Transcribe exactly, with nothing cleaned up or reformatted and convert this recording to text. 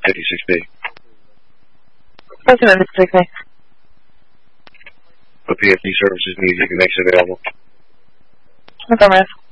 fifty-six B. President fifty-six B. For P F D services, music makes available. Affirmative.